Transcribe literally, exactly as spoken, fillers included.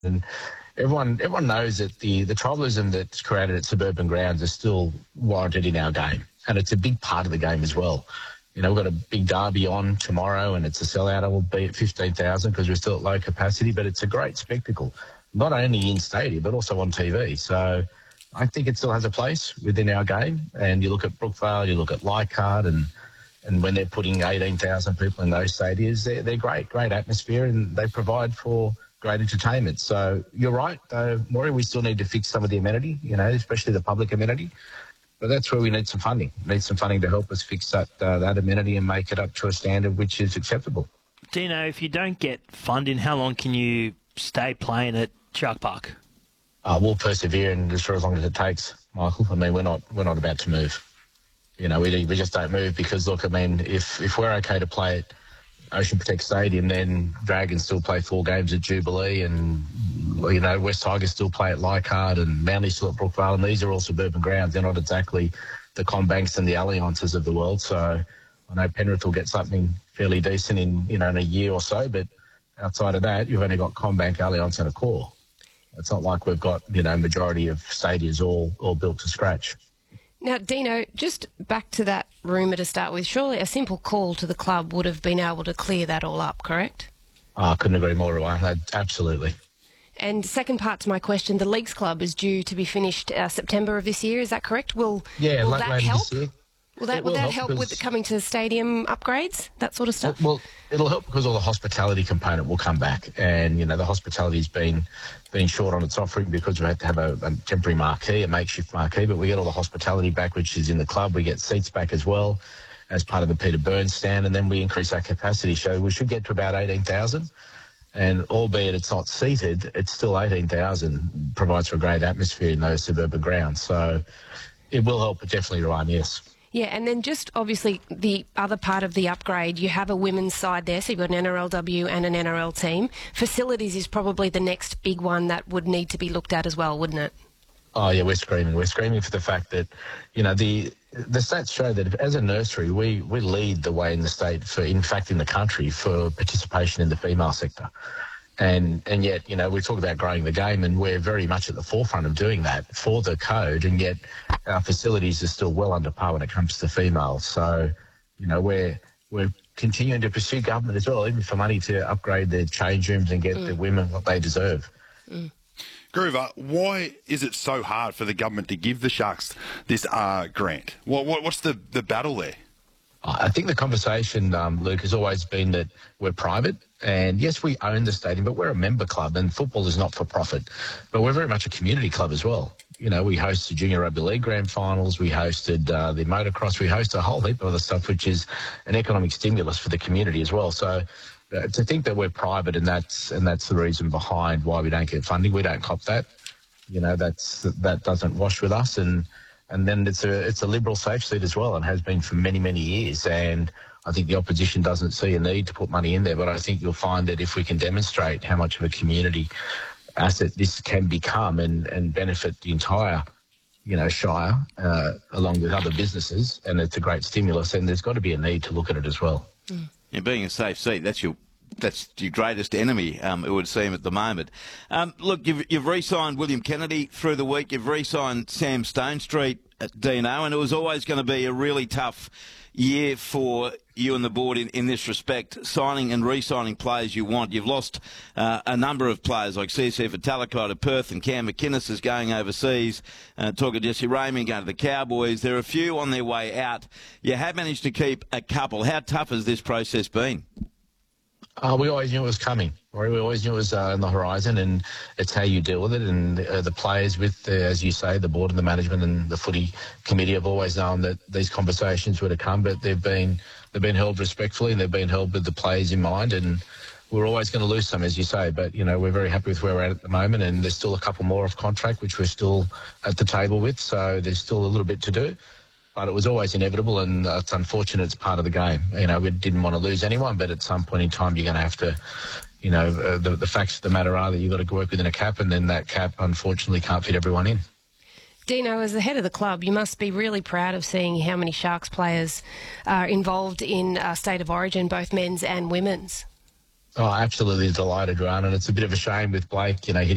And everyone everyone knows that the, the tribalism that's created at suburban grounds is still warranted in our game. And it's a big part of the game as well. You know, we've got a big derby on tomorrow and it's a sellout. It will be at fifteen thousand because we're still at low capacity, but it's a great spectacle, not only in stadium, but also on T V. So I think it still has a place within our game. And you look at Brookvale, you look at Leichhardt, and and when they're putting eighteen thousand people in those stadiums, they're, they're great, great atmosphere, and they provide for great entertainment. So you're right, though, Maury, we still need to fix some of the amenity, you know, especially the public amenity. But that's where we need some funding. We need some funding to help us fix that uh, that amenity and make it up to a standard which is acceptable. Dino, if you don't get funding, how long can you stay playing at Shark Park? Uh, we'll persevere, and just for as long as it takes, Michael. I mean, we're not we're not about to move. You know, we we just don't move because, look, I mean, if if we're okay to play at Ocean Protect Stadium, then Dragons still play four games at Jubilee, and, you know, West Tigers still play at Leichhardt, and Manly still at Brookvale, and these are all suburban grounds. They're not exactly the Combanks and the Alliances of the world. So I know Penrith will get something fairly decent in, you know, in a year or so, but outside of that, you've only got Combank, Allianz and Accor. It's not like we've got, you know, majority of stadiums all, all built to scratch. Now, Dino, just back to that rumour to start with, surely a simple call to the club would have been able to clear that all up, correct? Oh, I couldn't agree more, Ryan. Absolutely. And second part to my question, the Leagues Club is due to be finished uh, September of this year, is that correct? Will, yeah, will late, that late help? This year. Will that, will will that help help with coming to stadium upgrades, that sort of stuff? Well, it'll help because all the hospitality component will come back. And, you know, the hospitality's been been short on its offering because we had to have a, a temporary marquee, a makeshift marquee, but we get all the hospitality back, which is in the club. We get seats back as well as part of the Peter Burns stand, and then we increase our capacity. So we should get to about eighteen thousand. And albeit it's not seated, it's still eighteen thousand, provides for a great atmosphere in those suburban grounds. So it will help, definitely, Ryan, yes. Yeah, and then just obviously the other part of the upgrade, you have a women's side there, so you've got an N R L W and an N R L team. Facilities is probably the next big one that would need to be looked at as well, wouldn't it? Oh, yeah, we're screaming. We're screaming for the fact that, you know, the the stats show that as a nursery, we, we lead the way in the state, for, in fact, in the country, for participation in the female sector. And and yet, you know, we talk about growing the game, and we're very much at the forefront of doing that for the code, and yet our facilities are still well under par when it comes to females. So, you know, we're we're continuing to pursue government as well, even for money to upgrade their change rooms and get mm. the women what they deserve. Mm. Groover, why is it so hard for the government to give the Sharks this uh, grant? What, what what's the, the battle there? I think the conversation, um, Luke, has always been that we're private. And yes, we own the stadium, but we're a member club, and football is not for profit. But we're very much a community club as well. You know, we host the Junior Rugby League Grand Finals, we hosted uh, the motocross, we host a whole heap of other stuff, which is an economic stimulus for the community as well. So uh, to think that we're private, and that's and that's the reason behind why we don't get funding, we don't cop that. You know, that's that doesn't wash with us. And and then it's a it's a Liberal safe seat as well, and has been for many, many years. And I think the opposition doesn't see a need to put money in there, but I think you'll find that if we can demonstrate how much of a community asset this can become and, and benefit the entire, you know, Shire, uh, along with other businesses, and it's a great stimulus, and there's got to be a need to look at it as well. Mm. Yeah, being a safe seat, that's your that's your greatest enemy, um, it would seem, at the moment. Um, look, you've, you've re-signed William Kennedy through the week. You've re-signed Sam Stonestreet at Dino, and it was always going to be a really tough year for you and the board in, in this respect, signing and re-signing players you want. You've lost uh, a number of players like C C Fatalico to Perth, and Cam McInnes is going overseas. Uh, talk of Jesse Raymond going to the Cowboys. There are a few on their way out. You have managed to keep a couple. How tough has this process been? Uh, we always knew it was coming. Right? We always knew it was uh, on the horizon, and it's how you deal with it. And uh, the players with, uh, as you say, the board and the management and the footy committee have always known that these conversations were to come, but they've been they've been held respectfully, and they've been held with the players in mind. And we're always going to lose some, as you say, but, you know, we're very happy with where we're at at the moment, and there's still a couple more off contract, which we're still at the table with, so there's still a little bit to do. But it was always inevitable, and uh, it's unfortunate. It's part of the game. You know, we didn't want to lose anyone, but at some point in time, you're going to have to, you know, uh, the, the facts of the matter are that you've got to work within a cap, and then that cap, unfortunately, can't fit everyone in. Dino, as the head of the club, you must be really proud of seeing how many Sharks players are involved in uh, State of Origin, both men's and women's. Oh, absolutely delighted, Ryan, and it's a bit of a shame with Blake, you know,